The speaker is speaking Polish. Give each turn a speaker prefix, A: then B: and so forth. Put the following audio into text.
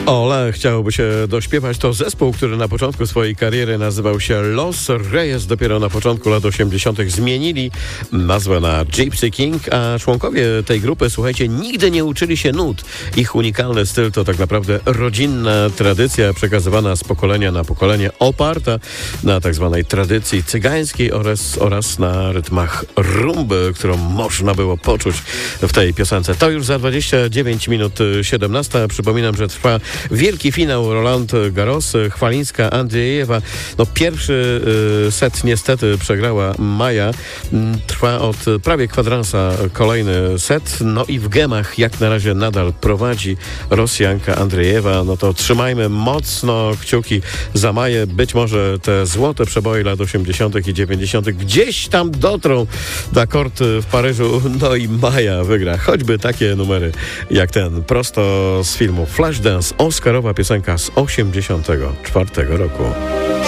A: Ole chciałby się dośpiewać. To zespół, który na początku swojej kariery nazywał się Los Reyes. Dopiero na początku lat 80. zmienili nazwę na Gypsy King, a członkowie tej grupy, słuchajcie, nigdy nie uczyli się nut. Ich unikalny styl to tak naprawdę rodzinna tradycja przekazywana z pokolenia na pokolenie, oparta na tak zwanej tradycji cygańskiej oraz na rytmach rumby, którą można było poczuć w tej piosence. To już za 29 minut 17. Przypominam, że trwa wielki finał Roland Garros, Chwalińska, Andrzejewa. No, pierwszy set niestety przegrała Maja. Trwa od prawie kwadransa kolejny set. No i w gemach jak na razie nadal prowadzi Rosjanka Andrzejewa. No to trzymajmy mocno kciuki za Maję. Być może te złote przeboje lat 80. i 90. gdzieś tam dotrą na kort w Paryżu. No i Maja wygra choćby takie numery jak ten, prosto z filmu Flashdance, Oscarowa piosenka z 84 roku.